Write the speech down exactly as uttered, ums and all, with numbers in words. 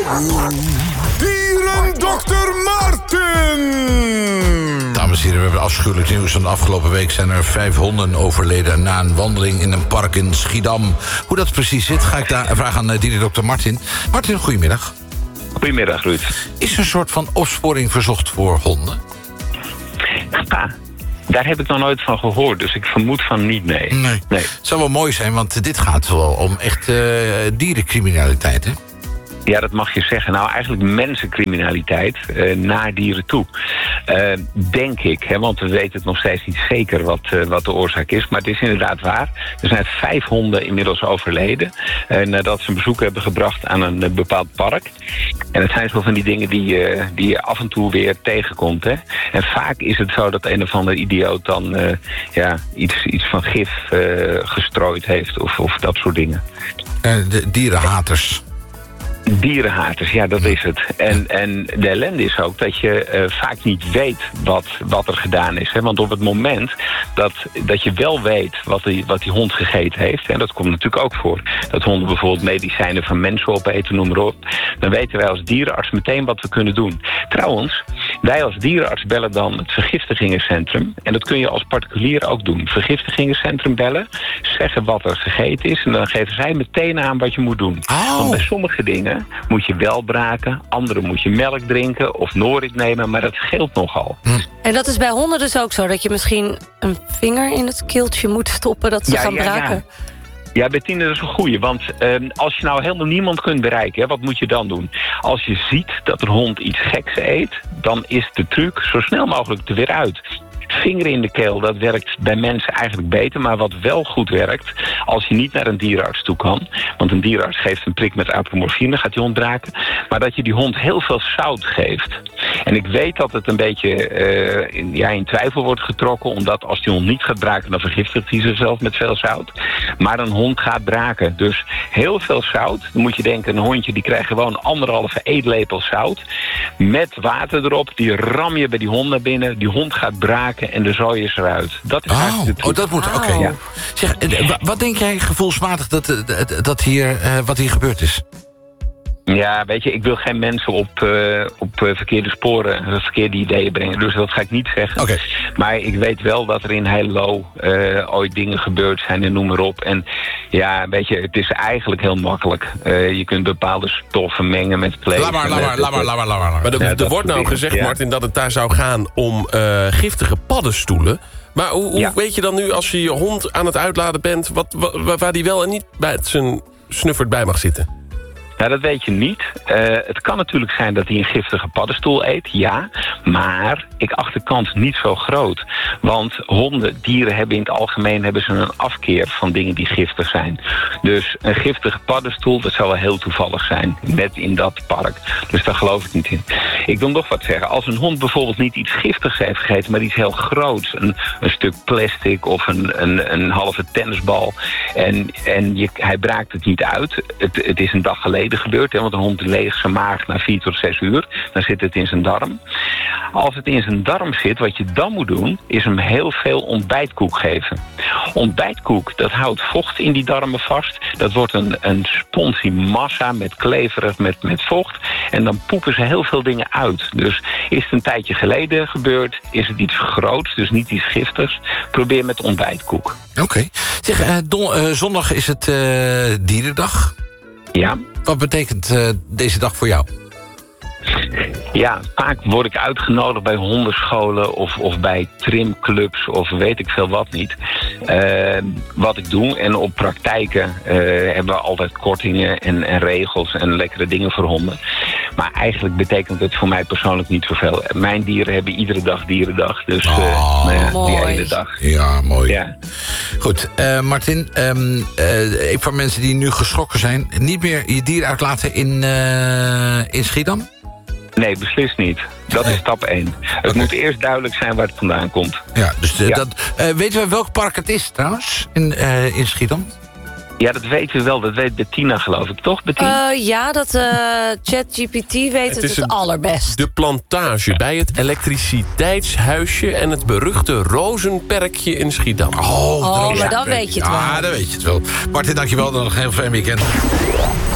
Dierendokter Martin! Dames en heren, we hebben afschuwelijk nieuws. Van de afgelopen week zijn er vijf honden overleden na een wandeling in een park in Schiedam. Hoe dat precies zit, ga ik daar vragen aan dierendokter Martin. Martin, goedemiddag. Goedemiddag, Ruud. Is er een soort van opsporing verzocht voor honden? Ja, daar heb ik nog nooit van gehoord, dus ik vermoed van niet, nee. Nee. nee. Het zou wel mooi zijn, want dit gaat wel om echt uh, dierencriminaliteit, hè? Ja, dat mag je zeggen. Nou, eigenlijk mensencriminaliteit uh, naar dieren toe. Uh, denk ik, hè, want we weten het nog steeds niet zeker wat, uh, wat de oorzaak is. Maar het is inderdaad waar. Er zijn vijf honden inmiddels overleden. Uh, nadat ze een bezoek hebben gebracht aan een uh, bepaald park. En het zijn zo van die dingen die, uh, die je af en toe weer tegenkomt. Hè. En vaak is het zo dat een of ander idioot dan uh, ja, iets, iets van gif uh, gestrooid heeft. Of, of dat soort dingen. Uh, de dierenhaters. Dierenhaters, ja, dat is het. En, en de ellende is ook dat je uh, vaak niet weet wat, wat er gedaan is. Hè? Want op het moment dat, dat je wel weet wat die, wat die hond gegeten heeft... en dat komt natuurlijk ook voor, dat honden bijvoorbeeld medicijnen van mensen opeten, noem maar op... dan weten wij als dierenarts meteen wat we kunnen doen. Trouwens, wij als dierenarts bellen dan het vergiftigingencentrum... en dat kun je als particulier ook doen. Vergiftigingencentrum bellen, zeggen wat er gegeten is... en dan geven zij meteen aan wat je moet doen. Oh. Want bij sommige dingen moet je wel braken, andere moet je melk drinken of Norit nemen, maar dat scheelt nogal. Hm. En dat is bij honden dus ook zo, dat je misschien een vinger in het keeltje moet stoppen, dat ze ja, gaan ja, braken? Ja. Ja, Bettine, dat is een goeie. Want uh, als je nou helemaal niemand kunt bereiken, hè, wat moet je dan doen? Als je ziet dat een hond iets geks eet, dan is de truc zo snel mogelijk er weer uit. Vinger in de keel, dat werkt bij mensen eigenlijk beter. Maar wat wel goed werkt, als je niet naar een dierenarts toe kan... want een dierenarts geeft een prik met apomorfine, gaat die hond braken... maar dat je die hond heel veel zout geeft. En ik weet dat het een beetje uh, in, ja, in twijfel wordt getrokken... omdat als die hond niet gaat braken, dan vergiftigt hij zichzelf met veel zout. Maar een hond gaat braken. Dus heel veel zout. Dan moet je denken, een hondje die krijgt gewoon anderhalve eetlepel zout... met water erop, die ram je bij die hond naar binnen. Die hond gaat braken en de zooi is eruit. Dat is oh, de oh, dat moet, oké. Okay. Ja. Zeg, wat denk jij gevoelsmatig dat, dat, dat hier, uh, wat hier gebeurd is? Ja, weet je, ik wil geen mensen op, uh, op uh, verkeerde sporen, verkeerde ideeën brengen. Dus dat ga ik niet zeggen. Okay. Maar ik weet wel dat er in Heilo uh, ooit dingen gebeurd zijn en noem maar op. En ja, weet je, het is eigenlijk heel makkelijk. Uh, je kunt bepaalde stoffen mengen met vlees. Laat maar, laat maar, laat maar, laat maar, laat maar. Maar er, ja, er wordt nou gezegd, ja. Martin, dat het daar zou gaan om uh, giftige paddenstoelen. Maar hoe, hoe ja. weet je dan nu, als je je hond aan het uitladen bent... Wat, wat, waar die wel en niet bij het zijn snuffert bij mag zitten? Nou, dat weet je niet. Uh, het kan natuurlijk zijn dat hij een giftige paddenstoel eet, ja. Maar ik acht de kans niet zo groot. Want honden, dieren hebben in het algemeen hebben ze een afkeer van dingen die giftig zijn. Dus een giftige paddenstoel, dat zou wel heel toevallig zijn. Net in dat park. Dus daar geloof ik niet in. Ik wil nog wat zeggen. Als een hond bijvoorbeeld niet iets giftigs heeft gegeten, maar iets heel groots. Een, een stuk plastic of een, een, een halve tennisbal. En, en je, hij braakt het niet uit. Het, het is een dag geleden gebeurt, hè, want een hond leegt zijn maag na vier tot zes uur. Dan zit het in zijn darm. Als het in zijn darm zit, wat je dan moet doen, is hem heel veel ontbijtkoek geven. Ontbijtkoek, dat houdt vocht in die darmen vast. Dat wordt een, een sponsie massa met kleverig, met, met vocht. En dan poepen ze heel veel dingen uit. Dus is het een tijdje geleden gebeurd, is het iets groots, dus niet iets giftigs. Probeer met ontbijtkoek. Oké. Okay. Zeg, uh, don, uh, zondag is het uh, dierendag. Ja. Wat betekent uh, deze dag voor jou? Ja, vaak word ik uitgenodigd bij hondenscholen of, of bij trimclubs of weet ik veel wat niet. Uh, wat ik doe. En op praktijken uh, hebben we altijd kortingen en, en regels en lekkere dingen voor honden. Maar eigenlijk betekent het voor mij persoonlijk niet zoveel. Mijn dieren hebben iedere dag dierendag. Dus uh, oh, nou ja, mooi. die hele dag. Ja, mooi. Ja. Goed, uh, Martin, um, uh, voor mensen die nu geschrokken zijn, niet meer je dier uitlaten in, uh, in Schiedam? Nee, beslist niet. Dat is stap één. Het Okay. moet eerst duidelijk zijn waar het vandaan komt. Ja, dus uh, Ja. Dat, uh, weten we welk park het is trouwens, in, uh, in Schiedam? Ja, dat weten we wel. Dat weet Bettina, geloof ik. Toch, Bettina? Uh, ja, dat uh, ChatGPT weet het het, is het een- allerbest. De plantage bij het elektriciteitshuisje... en het beruchte Rozenperkje in Schiedam. Oh, Oh, de maar dan weet je het wel. Ja, dan weet je het wel. Martin, dankjewel. Dan nog een heel fijn weekend.